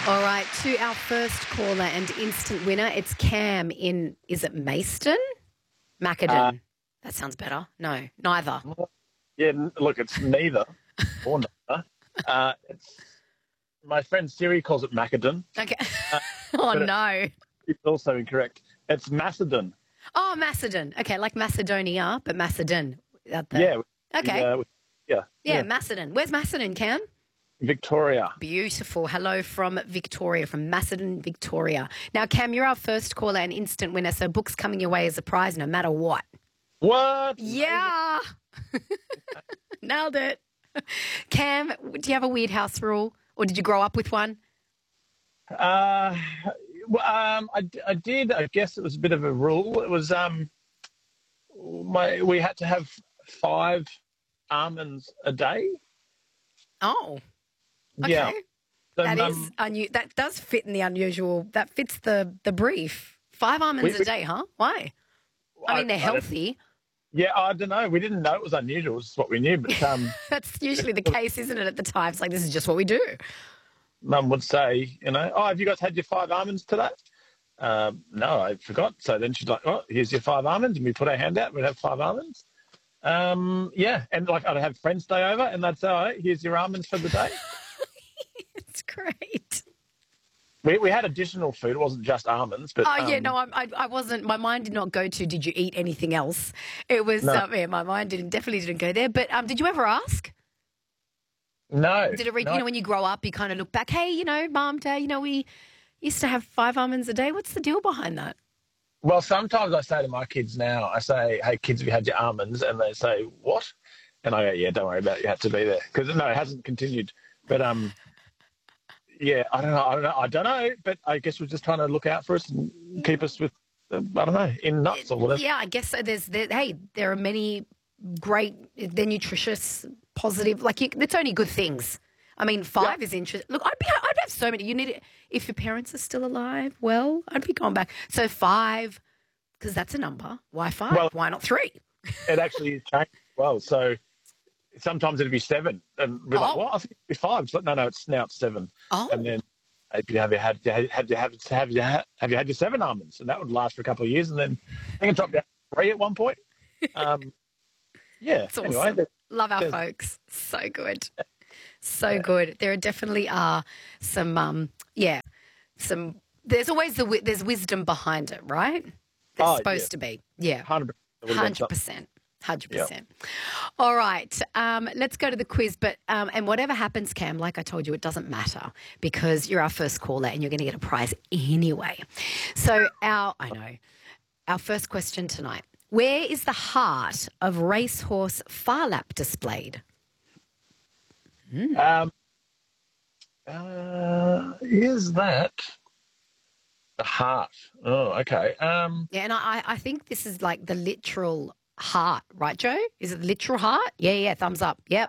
All right, to our first caller and instant winner, it's Cam in, is it Mayston? Macedon. That sounds better. No, neither. Yeah, look, it's neither or neither. It's my friend Siri calls it Macedon. Okay. Oh, but no. It's also incorrect. It's Macedon. Oh, Macedon. Okay, like Macedonia, but Macedon. Yeah. Okay. Yeah. Macedon. Where's Macedon, Cam? Victoria. Beautiful. Hello from Victoria, from Macedon, Victoria. Now, Cam, you're our first caller and instant winner, so book's coming your way as a prize no matter what. What? Yeah. Nailed it. Cam, do you have a weird house rule or did you grow up with one? I did. I guess it was a bit of a rule. It was we had to have 5 almonds a day. Oh. Okay. Yeah. That is that does fit in the unusual. That fits the brief. 5 almonds a day, huh? Why? I mean, they're healthy. Yeah, I don't know. We didn't know it was unusual. It's what we knew, but that's usually the case, isn't it? At the time, it's like this is just what we do. Mum would say, oh, have you guys had your 5 almonds today? No, I forgot. So then she's like, oh, here's your 5 almonds, and we put our hand out. We'd have 5 almonds. Yeah, and like I'd have friends stay over, and they'd say, all right, here's your almonds for the day. It's great. We had additional food. It wasn't just almonds, but I wasn't. My mind did not go to. Did you eat anything else? It was. No. My mind definitely didn't go there. But did you ever ask? No. Did it? No. When you grow up, you kind of look back. Hey, Mum, Dad, we used to have 5 almonds a day. What's the deal behind that? Well, sometimes I say to my kids now, I say, hey, kids, have you had your almonds? And they say, what? And I go, yeah, don't worry about it. You have to be there. Because, no, it hasn't continued. But, yeah, I don't know. But I guess we're just trying to look out for us and keep us with, I don't know, in nuts or whatever. Yeah, I guess so. There are many great, they're nutritious, positive, it's only good things. I mean, 5 is interesting. Look, I'd have so many. If your parents are still alive, well, I'd be going back. So 5, because that's a number. Why 5? Well, why not 3? It actually changed well. So sometimes it'd be 7. And we're like, well, I think it'd be 5. It's like, no, it's 7. Oh. And then have you had your 7 almonds? And that would last for a couple of years. And then I think it dropped down to 3 at one point. Yeah. It's awesome. Anyway, love our folks. So good. So good. There definitely are some, there's always there's wisdom behind it, right? There's supposed to be. Yeah. 100%. 100%. 100%. Yep. All right. Let's go to the quiz. But and whatever happens, Cam, like I told you, it doesn't matter because you're our first caller and you're going to get a prize anyway. So our first question tonight. Where is the heart of Racehorse Phar Lap displayed? Is that the heart? Oh, okay. Yeah, and I think this is like the literal heart, right, Joe? Is it the literal heart? Yeah, thumbs up. Yep.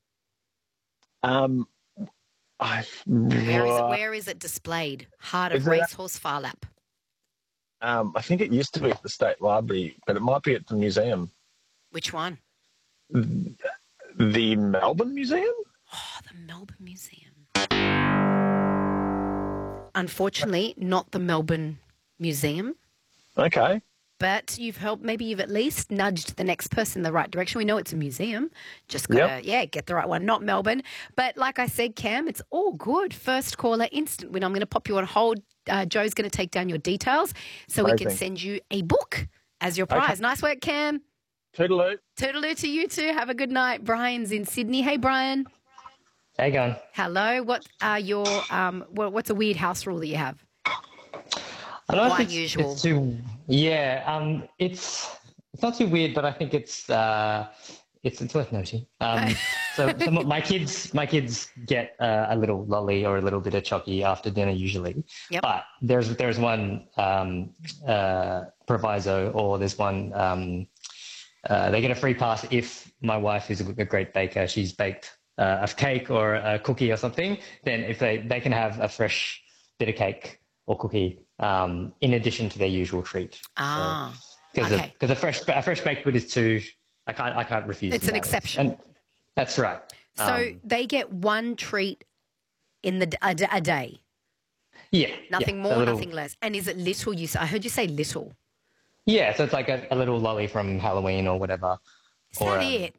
Where is it displayed? Heart of Racehorse Phar Lap. I think it used to be at the State Library, but it might be at the museum. Which one? The Melbourne Museum? Oh, the Melbourne Museum. Unfortunately, not the Melbourne Museum. Okay. But maybe you've at least nudged the next person in the right direction. We know it's a museum. Just got to, get the right one. Not Melbourne. But like I said, Cam, it's all good. First caller, instant win. I'm going to pop you on hold. Joe's going to take down your details so we can send you a book as your prize. Okay. Nice work, Cam. Toodaloo. Toodaloo to you too. Have a good night. Brian's in Sydney. Hey, Brian. How you going? Hello. What are your what's a weird house rule that you have? I don't think unusual. It's too. Yeah. It's not too weird, but I think it's worth noting. So my kids get a little lolly or a little bit of chocky after dinner usually. Yep. But there's one proviso, or there's one. They get a free pass if my wife is a great baker. She's baked a cake or a cookie or something. Then if they can have a fresh bit of cake or cookie in addition to their usual treat. Because a fresh baked good is too. I can't refuse. It's an exception. And that's right. So they get one treat in a day. Yeah. Nothing yeah. more, nothing less. And is it little? I heard you say little. Yeah, so it's like a little lolly from Halloween or whatever. Is Or that it?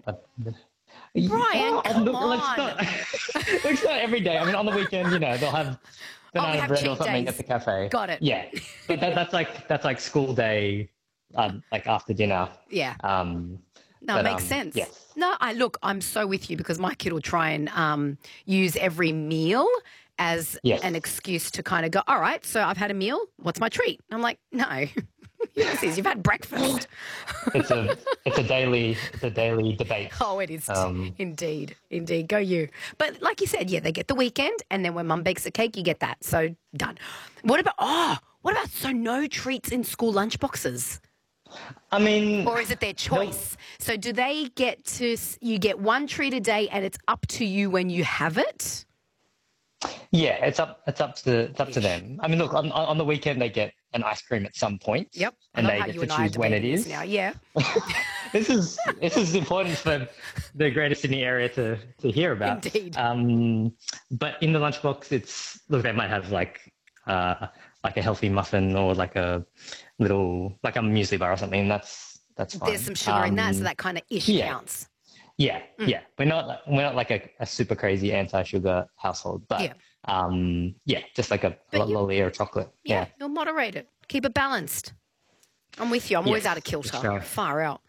Yeah, Brian, come look, on. it's not every day. I mean, on the weekend, they'll have Oh, we banana have bread or cheat something days. at the cafe. Got it. Yeah, but that's like school day, like after dinner. Yeah. No, But, it makes sense. yes. No, I'm so with you because my kid will try and use every meal as Yes. an excuse to kind of go, all right, so I've had a meal. What's my treat? I'm like, no, this is, you've had breakfast. It's a daily debate. Oh, it is. Indeed. Go you. But like you said, yeah, they get the weekend and then when mum bakes a cake, you get that. So done. What about so no treats in school lunchboxes? I mean, Or is it their choice? So do they you get one treat a day and it's up to you when you have it? yeah, it's up to them. I mean, look, on the weekend they get an ice cream at some point. Yep. And I they love how get you to and I are choose when it debating this is. now. Yeah. This is important for the Greater Sydney area to hear about. Indeed. But in the lunchbox, they might have like a healthy muffin or like a little like a muesli bar or something. That's fine. There's some sugar in that, so that kind of counts. Yeah, yeah. We're not like a super crazy anti-sugar household, but just like a lolly or chocolate. Yeah, you'll moderate it. Keep it balanced. I'm with you. I'm always out of kilter. Sure. Far out.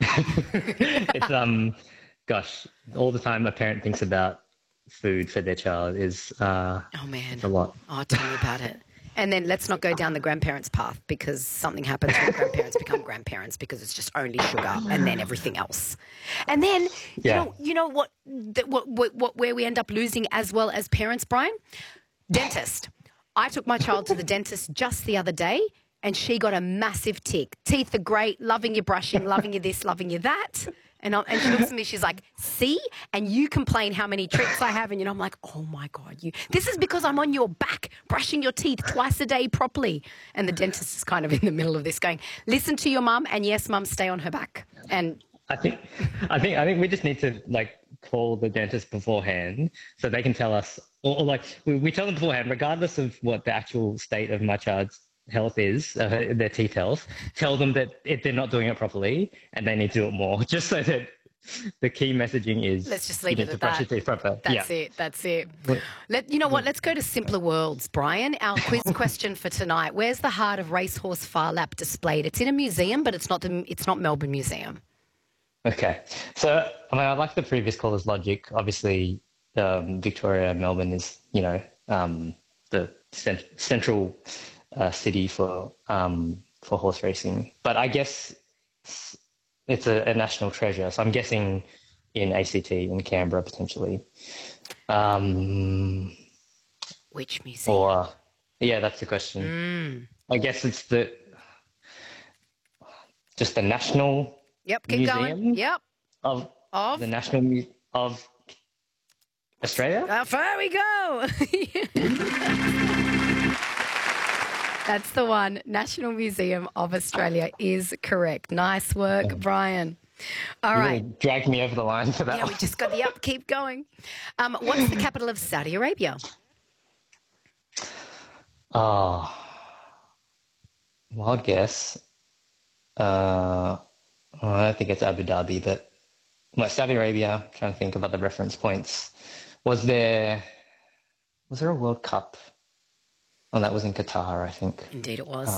It's gosh, all the time a parent thinks about food for their child is Oh man, it's a lot. Oh, tell me about it. And then let's not go down the grandparents' path because something happens when grandparents become grandparents because it's just only sugar and then everything else. And then you know what where we end up losing as well as parents, Brian? Dentist. I took my child to the dentist just the other day and she got a massive tick. Teeth are great, loving your brushing, loving you this, loving you that. And she looks at me, she's like, see? And you complain how many tricks I have. And I'm like, oh, my God. This is because I'm on your back brushing your teeth twice a day properly. And the dentist is kind of in the middle of this going, listen to your mum. And yes, mum, stay on her back. And I think we just need to call the dentist beforehand so they can tell us, or we tell them beforehand, regardless of what the actual state of my child's health is, their teeth health, tell them that if they're not doing it properly and they need to do it more, just so that the key messaging is let's just leave it at brush that. your teeth proper. That's it. You know what? Let's go to simpler worlds, Brian. Our quiz question for tonight. Where's the heart of Racehorse Phar Lap displayed? It's in a museum, but it's not Melbourne Museum. Okay. So, I like the previous caller's logic. Obviously, Victoria and Melbourne is, the central city for horse racing. But I guess it's a national treasure. So I'm guessing in ACT, in Canberra, potentially. Which museum? That's the question. I guess it's just the National Yep, keep Museum going. Yep. of the National of Australia. There we go. That's the one. National Museum of Australia is correct. Nice work, Brian. All right. Really dragged me over the line for that. Yeah, we just got the up. Keep going. What's the capital of Saudi Arabia? Wild guess. I don't think it's Abu Dhabi, but Saudi Arabia. I'm trying to think about the reference points. Was there a World Cup? Oh, that was in Qatar, I think. Indeed, it was.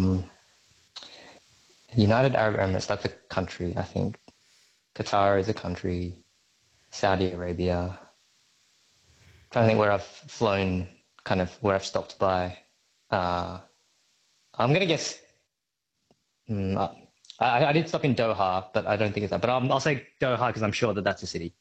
United Arab Emirates, that's a country, I think. Qatar is a country. Saudi Arabia. I'm trying to think where I've flown, kind of where I've stopped by. I'm going to guess. I did stop in Doha, but I don't think it's that. But I'll say Doha because I'm sure that's a city.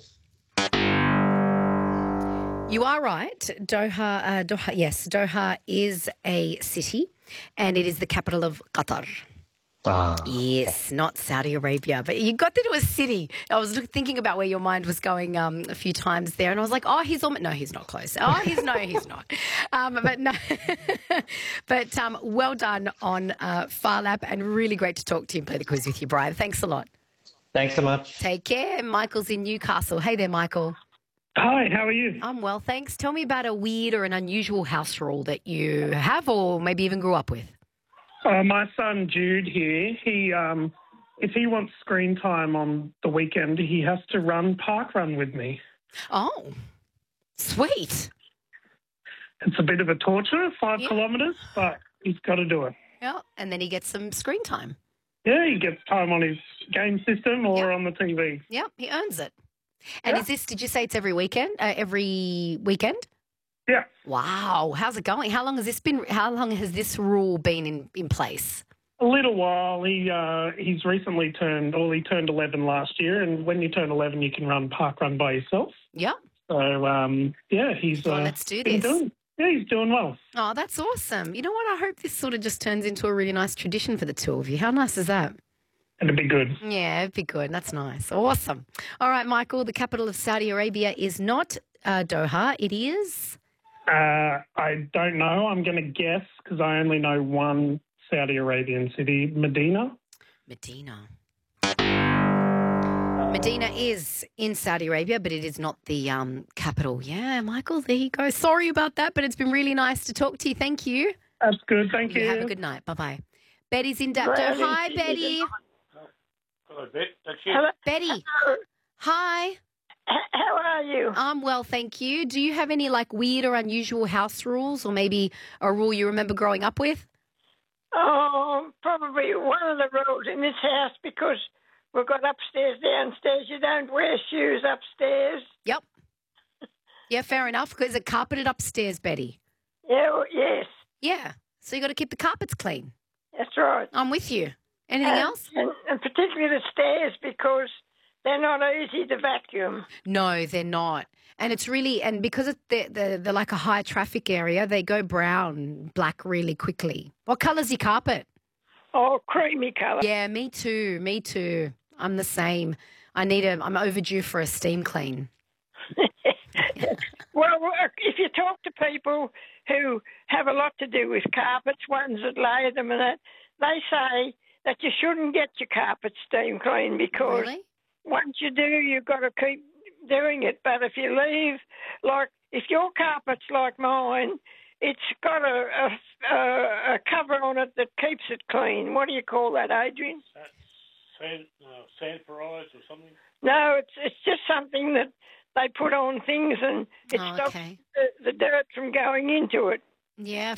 You are right. Doha, yes, Doha is a city and it is the capital of Qatar. Yes, not Saudi Arabia, but you got into a city. I was thinking about where your mind was going a few times there, and I was like, "Oh, he's almost no, he's not close. Oh, he's not." But no, but well done on Phar Lap, and really great to talk to you and play the quiz with you, Brian. Thanks a lot. Thanks so much. Take care. Michael's in Newcastle. Hey there, Michael. Hi, how are you? I'm well, thanks. Tell me about a weird or an unusual house rule that you have or maybe even grew up with. My son Jude here, if he wants screen time on the weekend, he has to park run with me. Oh, sweet. It's a bit of a torture, 5 Yeah. kilometres, but he's got to do it. Yeah, and then he gets some screen time. Yeah, he gets time on his game system or on the TV. Yep, he earns it. And Yeah. did you say it's every weekend? Every weekend? Yeah. Wow. How's it going? How long has this rule been in place? A little while. He's recently turned 11 last year, and when you turn 11, you can park run by yourself. Yep. So, he's Well, let's do been this. he's doing well. Oh, that's awesome. You know what? I hope this sort of just turns into a really nice tradition for the two of you. How nice is that? It'd be good. Yeah, it'd be good. That's nice. Awesome. All right, Michael, the capital of Saudi Arabia is not Doha. It is? I don't know. I'm going to guess because I only know one Saudi Arabian city, Medina. Medina. Medina is in Saudi Arabia, but it is not the capital. Yeah, Michael, there you go. Sorry about that, but it's been really nice to talk to you. Thank you. That's good. Thank you. Have a good night. Bye-bye. Betty's in Dapto. Hi, Betty. Hello, Bet. That's you. Hello. Betty. Hi. How are you? I'm well, thank you. Do you have any weird or unusual house rules or maybe a rule you remember growing up with? Oh, probably one of the rules in this house because we've got upstairs, downstairs. You don't wear shoes upstairs. Yep. Yeah, fair enough. Is it carpeted upstairs, Betty? Yeah, yes. Yeah. So you got to keep the carpets clean. That's right. I'm with you. Anything else? And particularly the stairs because they're not easy to vacuum. No, they're not. And it's really, and because they're like a high traffic area, they go black really quickly. What colour's your carpet? Oh, creamy colour. Yeah, me too. Me too. I'm the same. I'm overdue for a steam clean. Well, if you talk to people who have a lot to do with carpets, ones that lay them and that, they say that you shouldn't get your carpet steam clean because Really? once you do, you've got to keep doing it. But if you leave, if your carpet's like mine, it's got a cover on it that keeps it clean. What do you call that, Adrian? Sand peroxide or something? No, it's just something that they put on things and it stops okay. the dirt from going into it. Yeah,